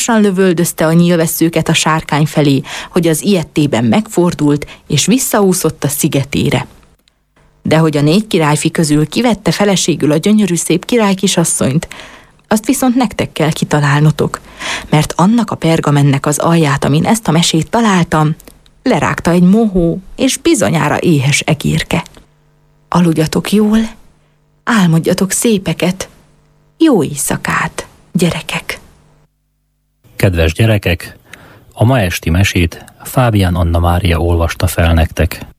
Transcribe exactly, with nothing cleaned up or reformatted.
lövöldözte a nyílvesszőket a sárkány felé, hogy az ijedtében megfordult, és visszaúszott a szigetére. De hogy a négy királyfi közül kivette feleségül a gyönyörű szép királykisasszonyt, azt viszont nektek kell kitalálnotok, mert annak a pergamennek az alját, amin ezt a mesét találtam, lerágta egy mohó, és bizonyára éhes egérke. Aludjatok jól, álmodjatok szépeket, jó éjszakát, gyerekek! Kedves gyerekek, a ma esti mesét Fábián Anna Mária olvasta fel nektek.